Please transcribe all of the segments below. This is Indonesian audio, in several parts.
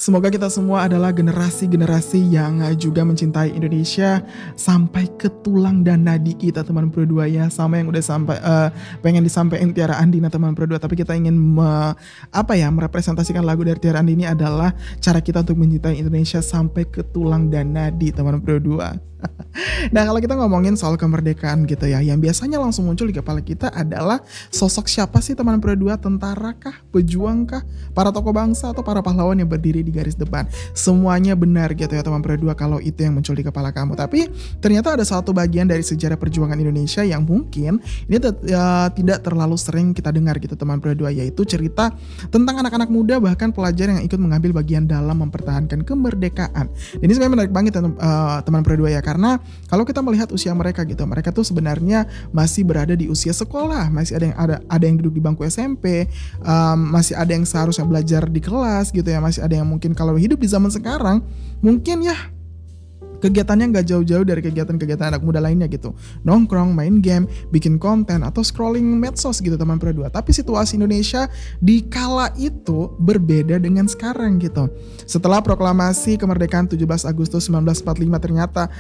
Semoga kita semua adalah generasi-generasi yang juga mencintai Indonesia sampai ke tulang dan nadi kita teman berdua ya. Sama yang udah sampai pengen disampaikan Tiara Andina teman berdua, tapi kita ingin merepresentasikan lagu dari Tiara Andini adalah cara kita untuk mencintai Indonesia sampai ke tulang dan nadi teman berdua. Nah, kalau kita ngomongin soal kemerdekaan gitu ya, yang biasanya langsung muncul di kepala kita adalah sosok siapa sih teman berdua? Tentara kah? Pejuang kah? Para tokoh bangsa atau para pahlawan yang berdiri di garis depan? Semuanya benar gitu ya teman berdua kalau itu yang muncul di kepala kamu. Tapi ternyata ada satu bagian dari sejarah perjuangan Indonesia yang mungkin ini tidak terlalu sering kita dengar gitu teman berdua, yaitu cerita tentang anak-anak muda bahkan pelajar yang ikut mengambil bagian dalam mempertahankan kemerdekaan. Dan ini sebenarnya menarik banget teman berdua ya, karena kalau kita melihat usia mereka gitu, mereka tuh sebenarnya masih berada di usia sekolah, masih ada yang duduk di bangku SMP, masih ada yang seharusnya belajar di kelas gitu ya, masih ada yang mungkin kalau hidup di zaman sekarang mungkin ya kegiatannya nggak jauh-jauh dari kegiatan-kegiatan anak muda lainnya gitu, nongkrong, main game, bikin konten atau scrolling medsos gitu teman berdua. Tapi situasi Indonesia di kala itu berbeda dengan sekarang gitu. Setelah proklamasi kemerdekaan 17 Agustus 1945 ternyata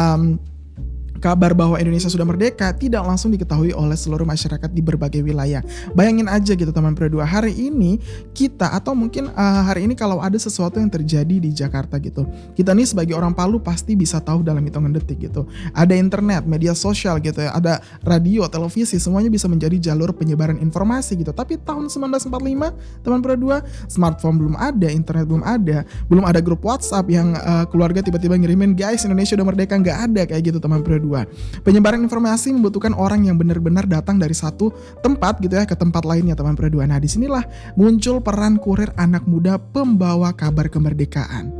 kabar bahwa Indonesia sudah merdeka tidak langsung diketahui oleh seluruh masyarakat di berbagai wilayah. Bayangin aja gitu teman berdua, hari ini kita atau mungkin hari ini kalau ada sesuatu yang terjadi di Jakarta gitu, kita nih sebagai orang Palu pasti bisa tahu dalam hitungan detik gitu. Ada internet, media sosial gitu ya, ada radio, televisi, semuanya bisa menjadi jalur penyebaran informasi gitu. Tapi tahun 1945 teman berdua, smartphone belum ada, internet belum ada grup WhatsApp yang keluarga tiba-tiba ngirimin guys Indonesia udah merdeka, nggak ada kayak gitu teman berdua. Penyebaran informasi membutuhkan orang yang benar-benar datang dari satu tempat gitu ya ke tempat lainnya teman berdua. Nah, disinilah muncul peran kurir anak muda pembawa kabar kemerdekaan.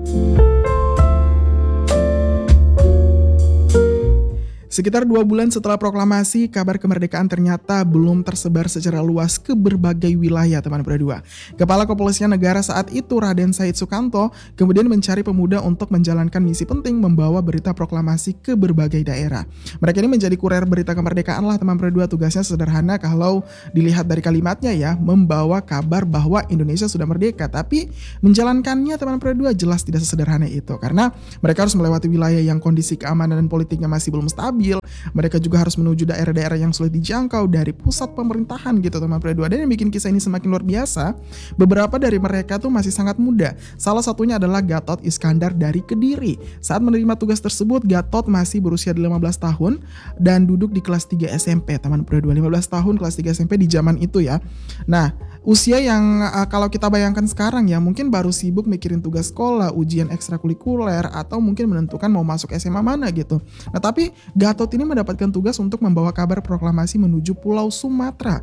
Sekitar 2 bulan setelah proklamasi, kabar kemerdekaan ternyata belum tersebar secara luas ke berbagai wilayah teman berdua. Kepala Kepolisian Negara saat itu Raden Said Sukanto kemudian mencari pemuda untuk menjalankan misi penting membawa berita proklamasi ke berbagai daerah. Mereka ini menjadi kurir berita kemerdekaan lah teman berdua. Tugasnya sederhana kalau dilihat dari kalimatnya ya, membawa kabar bahwa Indonesia sudah merdeka. Tapi menjalankannya teman berdua jelas tidak sesederhana itu, karena mereka harus melewati wilayah yang kondisi keamanan dan politiknya masih belum stabil. Mereka juga harus menuju daerah-daerah yang sulit dijangkau dari pusat pemerintahan gitu teman berdua. Dan yang bikin kisah ini semakin luar biasa, beberapa dari mereka tuh masih sangat muda. Salah satunya adalah Gatot Iskandar dari Kediri. Saat menerima tugas tersebut, Gatot masih berusia 15 tahun dan duduk di kelas 3 SMP teman berdua. 15 tahun kelas 3 SMP di zaman itu ya. Nah, usia yang kalau kita bayangkan sekarang ya, mungkin baru sibuk mikirin tugas sekolah, ujian ekstrakurikuler, atau mungkin menentukan mau masuk SMA mana gitu. Nah, tapi Gatot ini mendapatkan tugas untuk membawa kabar proklamasi menuju Pulau Sumatera.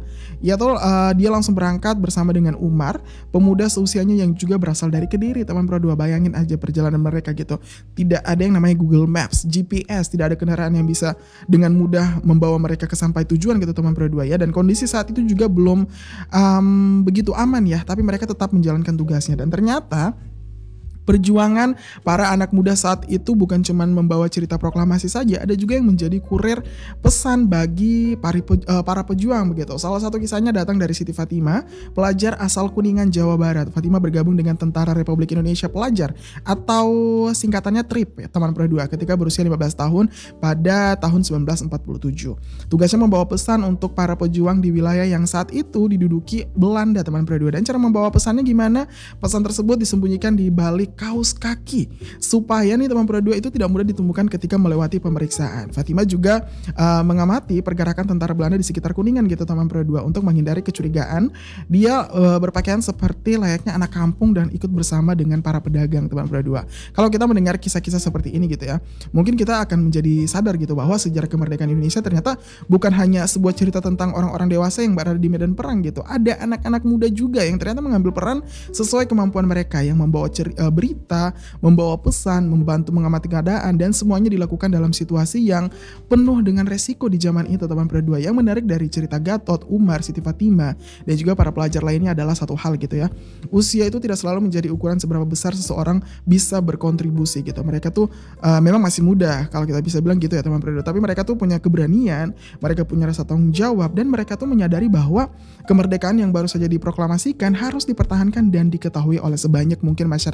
Dia langsung berangkat bersama dengan Umar, pemuda seusianya yang juga berasal dari Kediri teman berdua. Bayangin aja perjalanan mereka gitu. Tidak ada yang namanya Google Maps, GPS, tidak ada kendaraan yang bisa dengan mudah membawa mereka ke sampai tujuan gitu teman berdua ya. Dan kondisi saat itu juga belum begitu aman ya, tapi mereka tetap menjalankan tugasnya. Dan ternyata perjuangan para anak muda saat itu bukan cuma membawa cerita proklamasi saja, ada juga yang menjadi kurir pesan bagi para pejuang begitu. Salah satu kisahnya datang dari Siti Fatima, pelajar asal Kuningan, Jawa Barat. Fatima bergabung dengan Tentara Republik Indonesia Pelajar atau singkatannya TRIP ya, teman berdua, ketika berusia 15 tahun pada tahun 1947. Tugasnya membawa pesan untuk para pejuang di wilayah yang saat itu diduduki Belanda teman berdua. Dan cara membawa pesannya gimana? Pesan tersebut disembunyikan di balik kaos kaki supaya nih teman berdua itu tidak mudah ditemukan ketika melewati pemeriksaan. Fatima juga mengamati pergerakan tentara Belanda di sekitar Kuningan gitu teman berdua untuk menghindari kecurigaan. Dia berpakaian seperti layaknya anak kampung dan ikut bersama dengan para pedagang teman berdua. Kalau kita mendengar kisah-kisah seperti ini gitu ya, mungkin kita akan menjadi sadar gitu bahwa sejarah kemerdekaan Indonesia ternyata bukan hanya sebuah cerita tentang orang-orang dewasa yang berada di medan perang gitu. Ada anak-anak muda juga yang ternyata mengambil peran sesuai kemampuan mereka, yang membawa berita, membawa pesan, membantu mengamati keadaan, dan semuanya dilakukan dalam situasi yang penuh dengan resiko di zaman itu teman berdua. Yang menarik dari cerita Gatot, Umar, Siti Fatima, dan juga para pelajar lainnya adalah satu hal gitu ya. Usia itu tidak selalu menjadi ukuran seberapa besar seseorang bisa berkontribusi gitu. Mereka tuh memang masih muda kalau kita bisa bilang gitu ya teman berdua, tapi mereka tuh punya keberanian, mereka punya rasa tanggung jawab, dan mereka tuh menyadari bahwa kemerdekaan yang baru saja diproklamasikan harus dipertahankan dan diketahui oleh sebanyak mungkin masyarakat Indonesia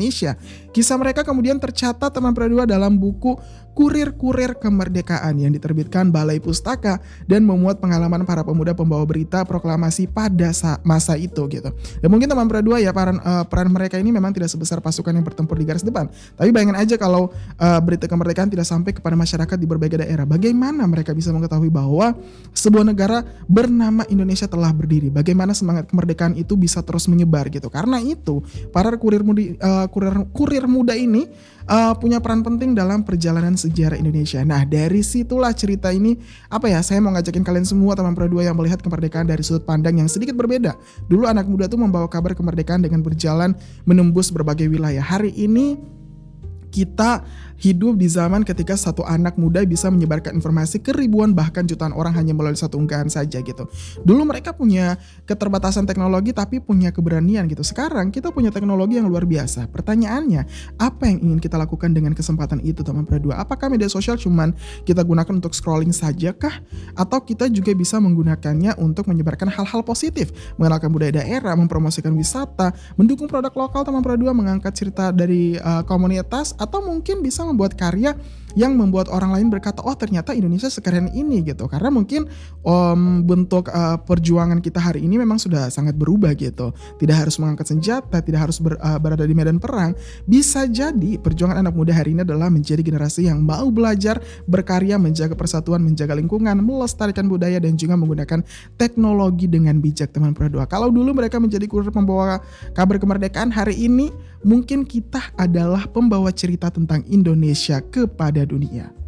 Indonesia. Kisah mereka kemudian tercatat teman perdua dalam buku Kurir-Kurir Kemerdekaan yang diterbitkan Balai Pustaka dan memuat pengalaman para pemuda pembawa berita proklamasi pada masa itu gitu. Dan mungkin teman perdua ya peran mereka ini memang tidak sebesar pasukan yang bertempur di garis depan. Tapi bayangin aja kalau berita kemerdekaan tidak sampai kepada masyarakat di berbagai daerah. Bagaimana mereka bisa mengetahui bahwa sebuah negara bernama Indonesia telah berdiri? Bagaimana semangat kemerdekaan itu bisa terus menyebar gitu? Karena itu para kurir muda ini punya peran penting dalam perjalanan sejarah Indonesia. Nah, dari situlah cerita ini saya mau ngajakin kalian semua teman perdua yang melihat kemerdekaan dari sudut pandang yang sedikit berbeda. Dulu anak muda tuh membawa kabar kemerdekaan dengan berjalan menembus berbagai wilayah. Hari ini kita hidup di zaman ketika satu anak muda bisa menyebarkan informasi ke ribuan bahkan jutaan orang hanya melalui satu unggahan saja gitu. Dulu mereka punya keterbatasan teknologi tapi punya keberanian gitu. Sekarang kita punya teknologi yang luar biasa. Pertanyaannya, apa yang ingin kita lakukan dengan kesempatan itu teman perdua? Apakah media sosial cuman kita gunakan untuk scrolling saja kah? Atau kita juga bisa menggunakannya untuk menyebarkan hal-hal positif, mengenalkan budaya daerah, mempromosikan wisata, mendukung produk lokal teman perdua, mengangkat cerita dari komunitas, atau mungkin bisa membuat karya yang membuat orang lain berkata, oh ternyata Indonesia sekeren ini gitu. Karena mungkin bentuk perjuangan kita hari ini memang sudah sangat berubah gitu. Tidak harus mengangkat senjata, tidak harus berada di medan perang. Bisa jadi perjuangan anak muda hari ini adalah menjadi generasi yang mau belajar, berkarya, menjaga persatuan, menjaga lingkungan, melestarikan budaya, dan juga menggunakan teknologi dengan bijak teman perdua. Kalau dulu mereka menjadi kurir pembawa kabar kemerdekaan, hari ini mungkin kita adalah pembawa cerita tentang Indonesia kepada dunia.